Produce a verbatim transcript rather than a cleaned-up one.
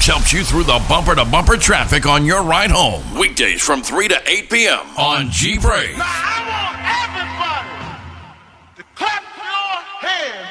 Fox helps you through the bumper-to-bumper traffic on your ride home. Weekdays from three to eight p.m. on G-Brave.